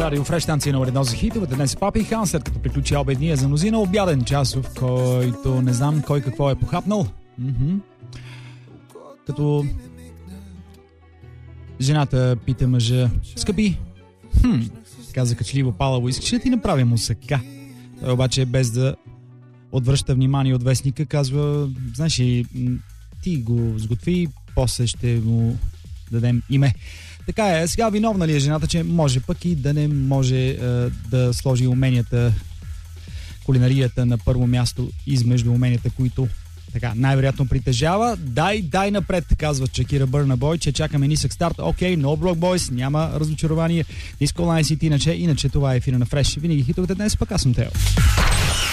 Радио Фреш, станция номер 1 за хитовете. Днес Папи Хан, след като приключи обедния за мнозина обяден час, в който не знам кой какво е похапнал. Като жената пита мъжа: скъпи, каза качливо палаво, искаш ли ти направя мусака? Той обаче, без да отвръща внимание от вестника, казва: знаеш ли, ти го сготви, после ще му дадем име. Така е, сега виновна ли е жената, че може пък и да не може да сложи уменията, кулинарията на първо място измежду уменията, които така най-вероятно притежава. Дай напред, казва Шакира Бърна Бой, че чакаме нисък старт. Окей, no block boys, няма разочарование. Disco Lines иначе това е ефира на Фреш. Винаги хитовете, днес пък аз съм Тео.